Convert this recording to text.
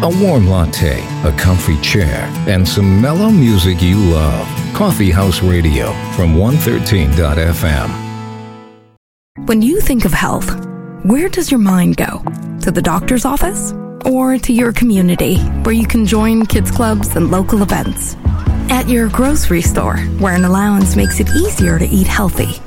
a warm latte, a comfy chair, and some mellow music you love. Coffee House Radio from 113.fm. When you think of health, where does your mind go? To the doctor's office? Or to your community, where you can join kids clubs and local events? At your grocery store, where an allowance makes it easier to eat healthy?